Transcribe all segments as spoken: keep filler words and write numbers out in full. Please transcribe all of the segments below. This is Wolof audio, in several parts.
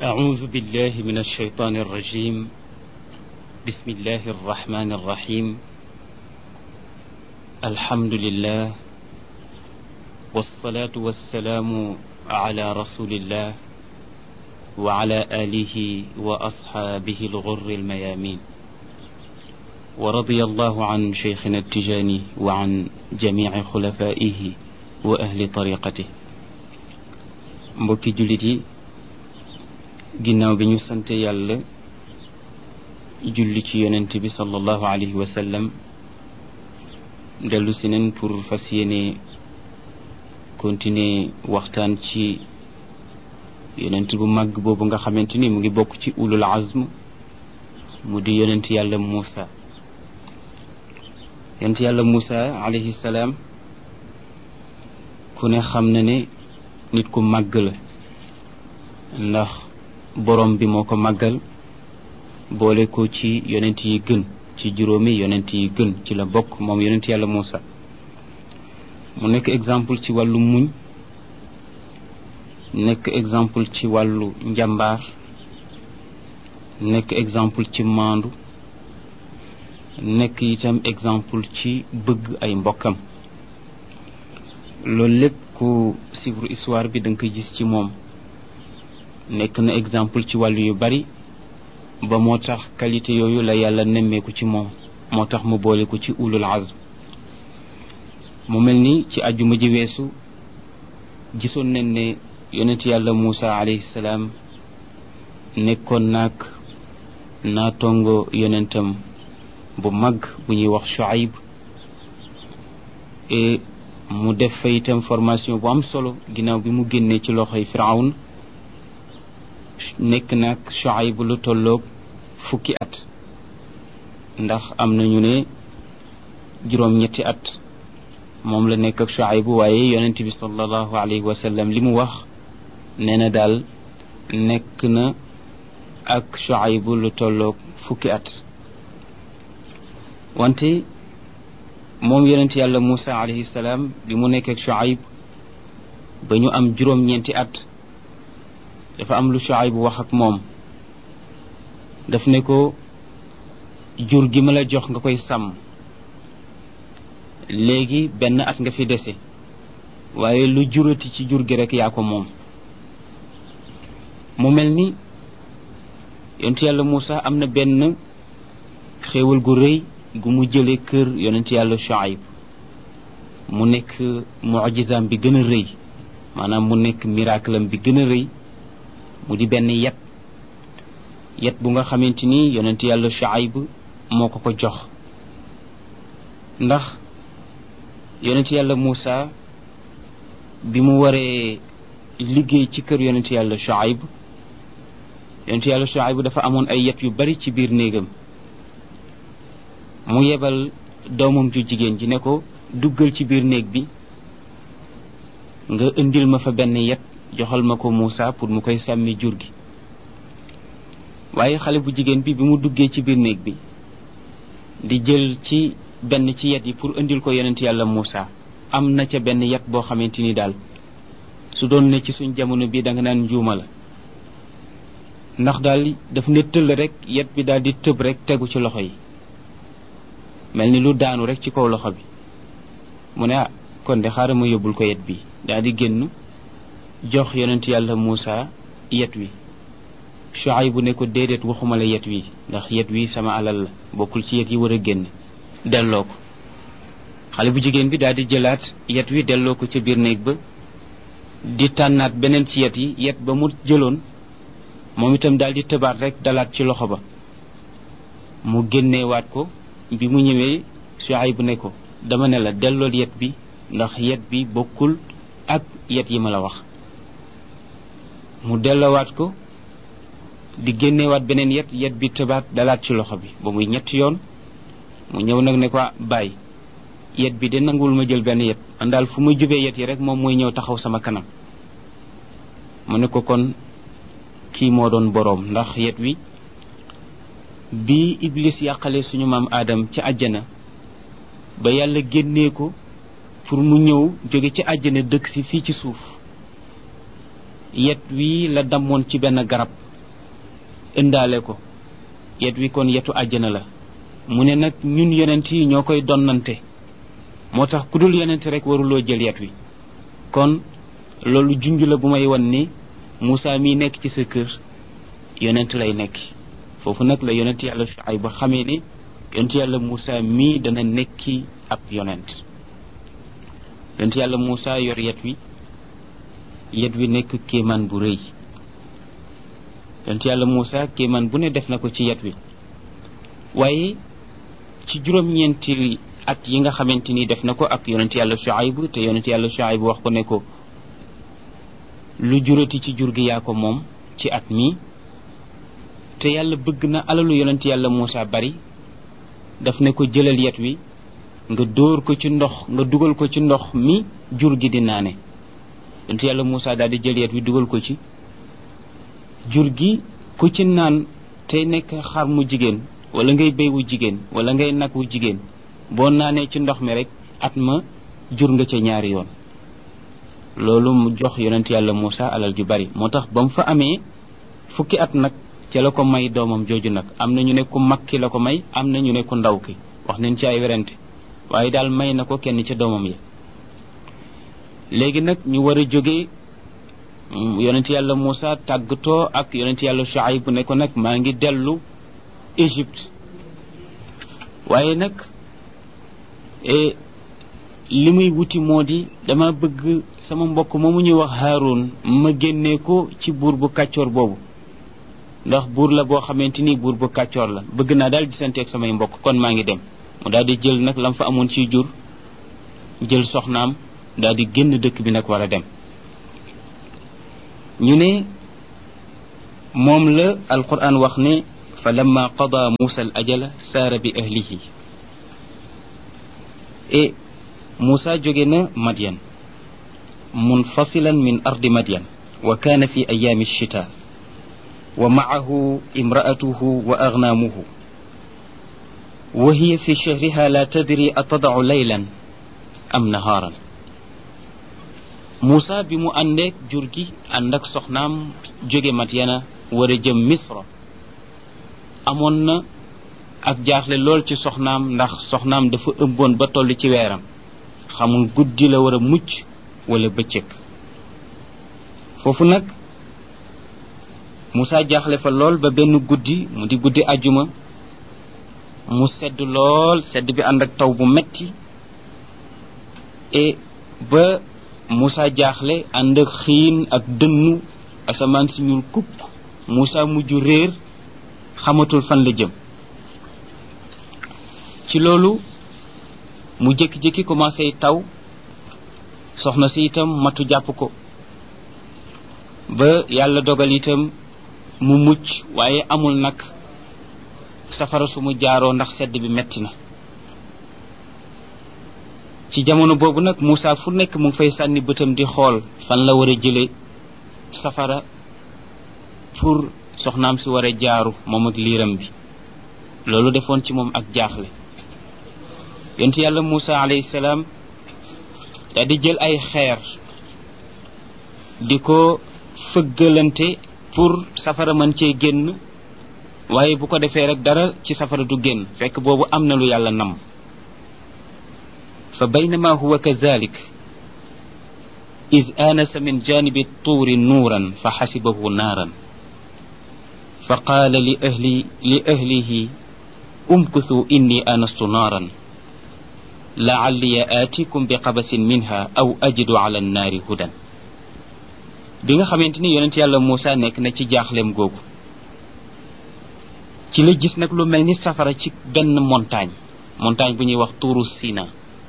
أعوذ بالله من الشيطان الرجيم. بسم الله الرحمن الرحيم. الحمد لله والصلاة والسلام على رسول الله وعلى آله وأصحابه الغر الميامين، ورضي الله عن شيخنا التجاني وعن جميع خلفائه وأهل طريقته. mbokki jullit yi, ginnaaw bi ñu sante yàlla julli ci yonent bi sallallahu alayhi wa sallam, dellu si neen pour fas yéene continuer waxtaan ci yonent bu màgg boobu nga xamante ni mu ngi bokk ci ulul azm, mu di yonent yàlla Muusa. yonent yàlla Muusa alayhi salaam ku ne xam na ne nit ku màgg la, ndax borom bi moo ko màggal boole ko ci yonent yi gën, ci juróomi yonent yi gën ci la bokk moom yonent yàlla Muusa. mu nekk exemple ci wàllu muñ, nekk exemple ci wàllu njàmbaar, nekk exemple ci maandu, nekk itam exemple ci bëgg ay mbokkam. loolu lépp ku suivre histoire bi da nga koy gis ci moom. nekk na exemple ci wàllu yu bari, ba moo tax qualité yooyu la yàlla nemmeeku ci moom, moo tax mu boole ko ci ulul azm. mu mel ni ci àjjuma ji weesu gisoon nañ ne yonent yàlla Muusa alayhi salaam nekkoon naag naatongo yonentam bu mag bu ñuy wax Shuayb, et mu def fa itam formation bu am solo ginnaaw bi mu génnee ci loxoy Firawun. nekk nag Shuayb lu tolloog fukki at, ndax am nañu ne juróom-ñetti at moom la nekk ak Shuayb, waaye yonent bi sallallahu alayhi wa sallam li mu wax nee na daal nekk na ak Shuayb lu tolloog fukki at. wante moom yonent yàlla Muusa alayhi salaam bi mu nekk ak Shuayb ba ñu am juróom-ñeenti at, dafa am lu Shuayb bu wax ak moom. daf ne ko, jur gi ma la jox nga koy sàmm, léegi benn at nga fi dese, waaye lu jurati ci jur gi rek yaa ko moom. mu mel ni yonent yàlla Muusa am na benn xéewal gu rëy gu mu jële kër yonent yàlla Shuayb, mu nekk mu'jizaam bi gën a rëy, maanaam mu nekk miracle am bi gën a rëy, mu di benn yet yet bu nga xamante ni yonent yàlla Shuayb moo ko ko jox. ndax yonent yàlla Muusa bi mu waree liggéey ci kër yonent yàlla Shuayb, yonent yàlla Shuayb dafa amoon ay yet yu bari ci biir néegam. mu yebal doomam ju jigéen ji ne ko, duggal ci biir néeg bi nga indil ma fa benn yet joxal ma ko Muusa pour mu koy sàmmi jur gi. waaye xale bu jigéen bi bi mu duggee ci biir néeg bi di jël ci benn ci yet yi pour indil ko yonent yàlla Muusa, am na ca benn yet boo xamante ni daal su doon ne ci suñ jamono bi da nga naan njuuma la, ndax daal daf ne tëll rek yet bi daal di tëb rek tegu ci loxo yi, mel ni lu daanu rek ci kaw loxo bi. mu ne ah kon de xaaral ma yóbbul ko yet bi, daal di génn jox yonent yàlla Muusa yet wi. Shuayb bu ne ko, déedéet waxuma la yet wi, ndax yet wi sama alal la, bokkul ci yet yi war a génn, delloo ko. xale bu jigéen bi daal di jëlaat yet wi delloo ko ca biir néeg ba, di tànnaat beneen ci yet yi. yet ba mu jëloon moom itam daal di tëbaat rek dalaat ci loxo ba. mu génneewaat ko. bi mu ñëwee Shuayb bu ne ko, dama ne la dellool yet bi, ndax yet bi bokkul ak yet yi ma la wax. mu delloowaat ko, di génneewaat beneen yet yet bi tëbaat dalaat ci loxo bi ba muy ñetti yoon. mu ñëw nag ne ko, bàyyi yet bi de nanguwul ma jël benn yet, man daal fu ma jubee yet yi rek moom mooy ñëw taxaw sama kanam. mu ne ko, kon kii moo doon boroom, ndax yet wi bi Iblis yàqale suñu maam Adam ci àjjana ba yàlla génnee ko pour mu ñëw jóge ci àjjana dëkk si fii ci suuf, yet wi la damoon ci benn garab ëndaale ko yet wi kon yetu àjjana la mu ne nag ñun yonent yi ñoo koy donnante moo tax ku dul yonent rek waruloo jël yet wi kon loolu junj la bu may wan ni Moussa mii nekk ci sa kër yonent lay nekk foofu nag la yonent yàlla Shuayb ba xamee ni yonent yàlla Moussa mii dana nekki ab yonent yonent yàlla Moussa yor yet wi yet wi nekk kéemaan bu rëy yonent yàlla Moussa kéemaan bu ne def na ko ci yet wi waaye ci juróom-ñeenti at yi nga xamante ni def na ko ak yonent yàlla Shuayb te yonent yàlla Shuayb wax ko ne ko lu jurati ci jur gi yaa ko moom ci at mi te yàlla bëgg na alalu yonent yàlla Moussa bari daf ne ko jëlal yet wi nga dóor ko ci ndox nga dugal ko ci ndox mi jur gi di naane yonent yàlla Moussa daal di jël yet wi dugal ko ci jur gi ku ci naan tey nekk xar mu jigéen wala ngay béy wu jigéen wala ngay nag wu jigéen boo naanee ci ndox mi rek at ma jur nga ca ñaari yoon loolu mu jox yonent yàlla Moussa alal ju bari moo tax ba mu fa amee fukki at nag ca la ko may doomam jooju nag am na ñu ne ku mag ki la ko may am na ñu ne ku ndaw ki wax nañ ci ay werante waaye daal may na ko kenn ca doomam yi léegi nag ñu war a jóge yonent yàlla Moussa tàggatoo ak yonent yàlla Shuayb bu ne ko nag maa ngi dellu Égypte waaye nag li muy wuti moo di dama bëgg sama mbokk moomu ñuy wax Haroun ma génnee ko ci buur bu kàccoor boobu ndax buur la boo xamante ni buur bu kàccoor la bëgg naa daal gisante ak samay mbokk kon maa ngi dem mu daal di jël nag lam fa amoon ciy jur jël soxnaam daal di génn dëkk bi nag war a dem ñu ne moom la alquran wax ne fa lamma qada Musa al ajala saara bi ahlihi e Musa jóge na Madyan munfasilan min ardi Madyan wa kaana fi ayaami alchita wa maahu imraatuhu wa agnaamuhu wa hiya fi shahriha la tadri atadacu laylan am nahaaran Moussa bi mu àndeek jur gi ànd ak soxnaam jóge Madyana war a jëm Misra amoon na ak jaaxle lool ci soxnaam ndax soxnaam dafa ëmboon ba toll ci weeram xamul guddi la war a mucc wala bëccëg foofu nag Moussa jaaxle fa lool ba benn guddi mu di guddi ajuma mu sedd lool sedd bi ànd ak taw bu metti et ba Moussa jaaxle ànd ak xiin ak dënnu asamaan si ñuul kupp Moussa mujj réer xamatul fan la jëm ci loolu mu jékki-jékki commencé taw soxna si itam matu jàpp ko ba yàlla dogal itam mu mucc waaye amul nag safara su mu jaaroo ndax sedd bi metti na ci jamono boobu nag Moussa fu nekk mu ngi fay sànni bëtam di xool fan la war a jële safara pour soxnaam si war a jaaru moom ak liiram bi loolu defoon ci moom ak jaaxle yonent yàlla Moussa alayhi salaam daal di jël ay xeer di ko fëggalante pour safara mën cee génn waaye bu ko defee rek dara ci safara du génn fekk boobu am na lu yàlla nam fa baynama huwa kadhalik iz aanasa min janibi tuuri nuuran fa xasibahu naaran fa qaala li ahli li ahlihi umkuthu inni anastu naaran la'alli aatikum bi qabasin minha aw ajidu ala annaari hudan bi nga xamante ni yonent yàlla Moussa nekk na ci jaaxleem googu ci la gis nag lu mel ni safara ci benn montagne montagne bu ñuy wax tuuru Sina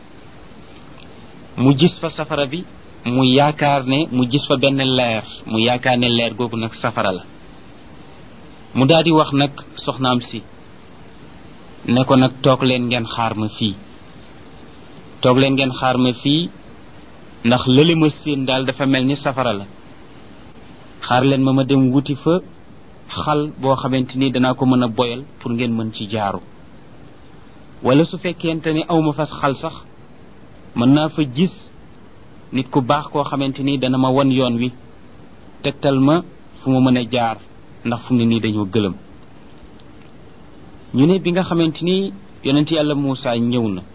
mu gis fa safara bi mu yaakaar ne mu gis fa benn leer mu yaakaar ne leer googu nag safara la mu daal di wax nag soxnaam si ne ko nag toog leen ngeen xaar ma fii toog leen ngeen xaar ma fii ndax lële ma séen daal dafa mel ni safara la xaar leen ma ma dem wuti fa xal boo xamante ni danaa ko mën a boyal pour ngeen mën ci jaaru wala su fekkente ni awma fas xal sax mën naa fa gis nit ku baax koo xamante ni dana ma wan yoon wi tegtal ma fu ma mën a jaar ndax fu mu ne nii dañoo gëlëm. ñu ne bi nga xamante ni yonent yàlla Muusa ñëw na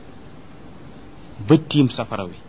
ba tiim safara wi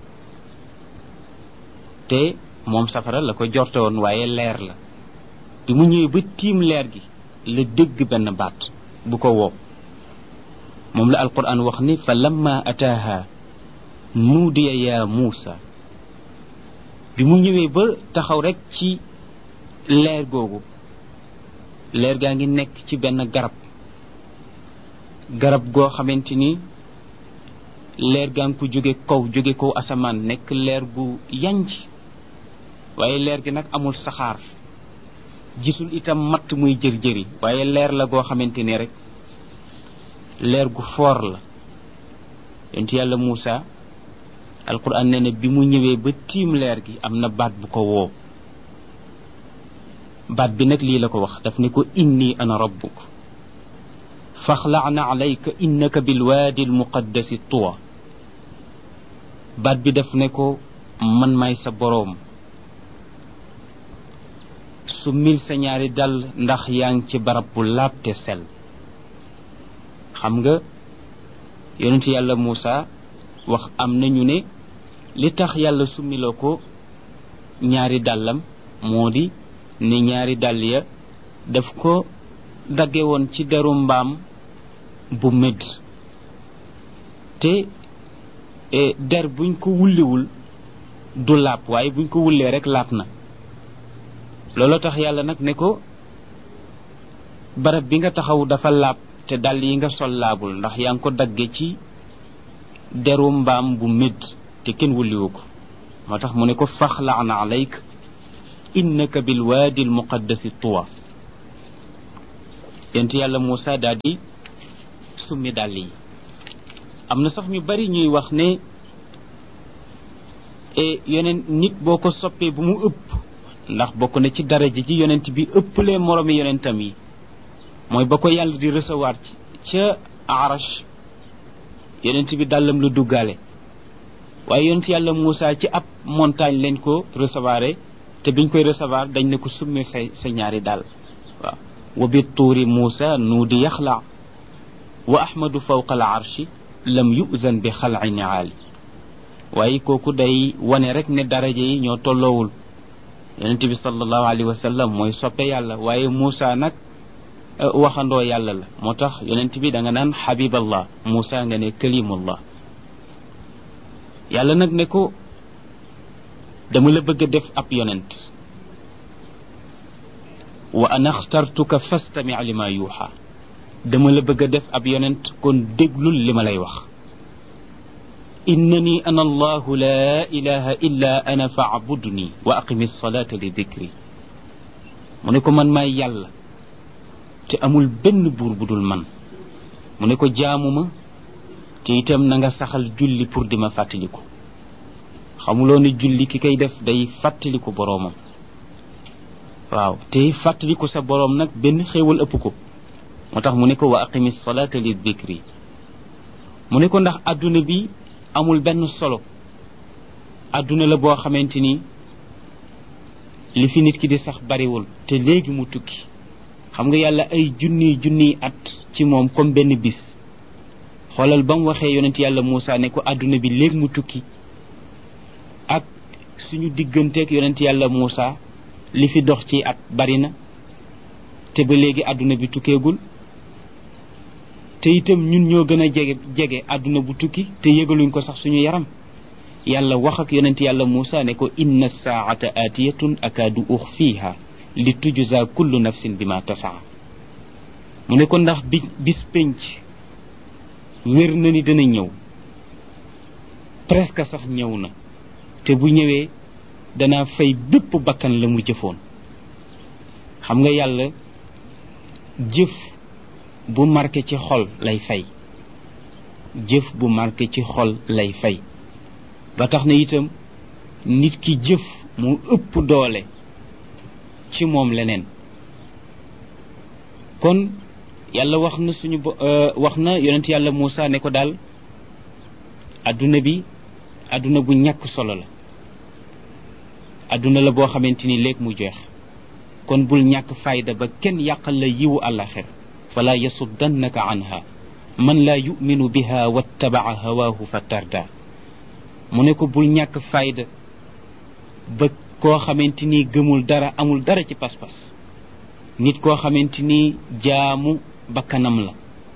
te moom safara la ko jorte woon waaye leer la bi mu ñëwee ba tiim leer gi la dégg benn baat bu ko woo moom la alquran wax ni fa lamma ataaha nuudiya ya Muusa bi mu ñëwee ba taxaw rekk ci leer googu leer gaa ngi nekk ci benn garab garab goo xamante ni leer gaa ngi ko jóge kaw jóge kaw asamaan nekk leer gu yanj waaye leer gi nag amul saxaar gisul itam matt muy jër-jëri waaye leer la goo xamante ni rek leer gu foor la yonent yàlla Muusa alquran nee na bi mu ñëwee ba tiim leer gi am na baat bu ko woo baat bi nag lii la ko wax daf ne ko inni ana rabbuk faxla'na alayka innaka bilwaadi almuqaddasi tuwa baat bi daf ne ko man maay sa boroom su mil sa ñaari dal ndax yaa ngi ci barab bu laab te sell xam nga yonent yàlla Muusa wax am nañu ne li tax yàlla summiloo ko ñaari dàllam moo di ne ñaari dàll ya daf ko dagge woon ci deru mbaam bu médd te der buñ ko wulliwul du laab waaye buñ ko wullee rek laab na looloo tax yàlla nag ne ko barab bi nga taxaw dafa laab te dàll yi nga sol laabul ndax yaa ngi ko dagge ci deru mbaam bu médd te kenn wulliwu ko moo tax mu ne ko faxla'na alayk innaka bilwaadi almuqaddasi tuwa yent yàlla Muusa daal di summi dàll yi am na sax ñu bari ñuy wax ne yeneen nit boo ko soppee bu mu ëpp ndax bokk na ci daraja ji yonent bi ëpplee moroomi yonentam yi mooy ba ko yàlla di recevoir ci ca arash yonent bi dàllam la duggaale waaye yonent yàlla Muusa ci ab montagne leen ko recevoir te biñ koy recevoir dañ ne ko summi sa sa ñaari dàll waaw wa bi tuuri Muusa nuudi yaxla wa ahmadu fawqa al arshi lam yuzan bi xal'i niaali waaye kooku day wane rek ne daraja yi ñoo tolloowul yonent bi sallallahu alayhi wa sallam mooy soppe yàlla waaye Muusa nag waxandoo yàlla la moo tax yonent bi da nga naan habiballah Muusa nga ne kalimullah yàlla nag ne ko dama la bëgg a def ab yonent wa ana axtartuka fastami lima yuuxa dama la bëgg a def ab yonent kon déglul li ma lay wax innani ana allahu la ilaha illa ana faabudni wa aqimi salata li dikri mu ne ko man maay yàlla te amul benn buur bu dul man mu ne ko jaamuma te itam na nga saxal julli pour di ma fàttaliku xamuloo ni julli ki koy def day fàttaliku boroomam waaw te fàttaliku sa boroom nag benn xéewal ëpp ko moo tax mu ne ko wa aqimi salata li dikri mu ne ko ndax adduna bi amul benn solo adduna la boo xamante ni li fi nit ki di sax bariwul te léegi mu tukki xam nga yàlla ay junniy junniy at ci moom comme benn bis xoolal ba mu waxee yonent yàlla Muusa ne ko adduna bi léegi mu tukki ak suñu digganteeg yonent yàlla Muusa li fi dox ci at bari na te ba léegi adduna bi tukkeegul te itam ñun ñoo gën a jege jege adduna bu tukki te yëgaluñ ko sax suñu yaram yàlla wax ak yonent yàlla Muusa ne ko inna saata aatiyatun akaadu uxfiiha li tujza kullu nafsin bima tasaa mu ne ko ndax bi bis penc wér na ni dana ñëw presque sax ñëw na te bu ñëwee danaa fay bépp bakkan la mu jëfoon xam nga yàlla jëf bu marqué ci xol lay fay jëf bu marqué ci xol lay fay ba tax na itam nit ki jëf mu ëpp doole ci moom leneen kon yàlla wax na suñu wax na yonent yàlla Muusa ne ko daal adduna bi adduna bu ñàkk solo la adduna la boo xamante ni léegi mu jeex kon bul ñàkk fayda ba kenn yàqal la yiwu àllaxir fala yasuddannaka anha man laa yuminu biha wattabaca hawaahu fa tarda mu ne ko bul ñàkk fayda ba koo xamante ni gëmul dara amul dara ci pas-pas nit koo xamante ni jaamu bakkanam la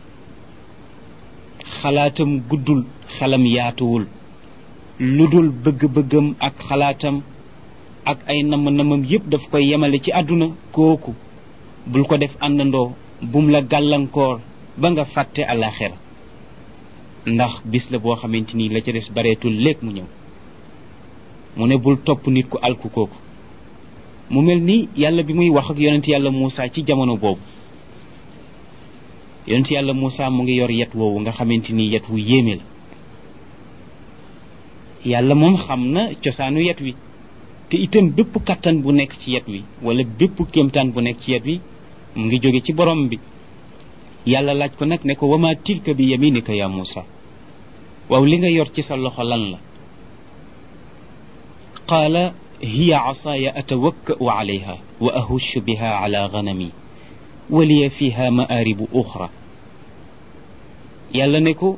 xalaatam guddul xelam yaatuwul lu dul bëgg-bëggam ak xalaatam ak ay namm-namam yépp daf koy yemale ci àdduna kooku bul ko def àndandoo bum la gàllankoor ba nga fàtte àllaaxira ndax bis la boo xamante ni la ca des bareetul léeg mu ñëw mu ne bul topp nit ku alku kooku mu mel ni yàlla bi muy wax ak yonent yàlla Muusa ci jamono boobu yonent yàlla Muusa mu ngi yor yet woowu nga xamante ni yet wu yéeme la yàlla moom xam na cosaanu yet wi te itam bépp kattan bu nekk ci yet wi wala bépp kéemtaan bu nekk ci yet wi mu ngi jóge ci borom bi yàlla laaj ko nag ne ko wama tilka bi yaminika ya Muusa waaw li nga yor ci sa loxo lan la qaala hiya asaaya atawakka'u alayha wa ahushu biha ala ganami wa liya fiha ma'aaribu uxra yàlla ne ko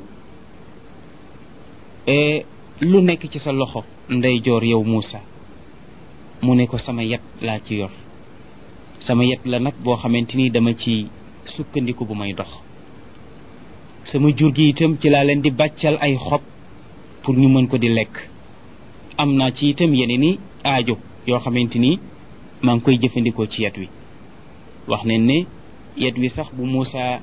lu nekk ci sa loxo ndeyjoor yow Muusa mu ne ko sama yet laa ci yor sama yet la nag boo xamante ni dama ci sukkandiku bu may dox sama jur gi itam ci laa leen di bàccal ay xob pour ñu mën ko di lekk am naa ci itam yeneen i aajo yoo xamante ni maa ngi koy jëfandikoo ci yet wi wax ne ne yet wi sax bu Muusa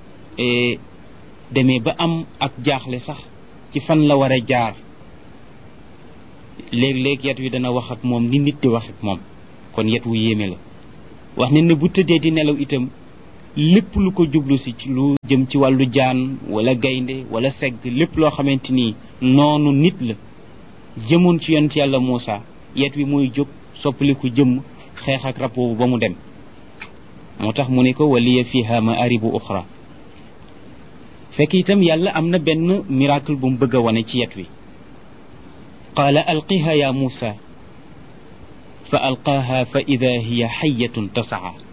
demee ba am ak jaaxle sax ci fan la war a jaar léeg-léeg yet wi dana wax ak moom ni nit di wax ak moom kon yet wu yéeme la wax ne ne bu tëddee di nelaw itam lépp lu ko jublu si ci lu jëm ci wàllu jaan wala gaynde wala segg lépp loo xamante ni noonu nit la jëmoon ci yonent yàlla Muusa yet wi muy jóg soppaliku jëm xeex ak rab boobu ba mu dem moo tax mu ne ko waliya fiha ma'aribu uxra fekk itam yàlla am na benn miracle bu mu bëgg a wane ci yet wi qaala alqiha ya Muusa fa alqaaha fa ida hiya xayatun tasaa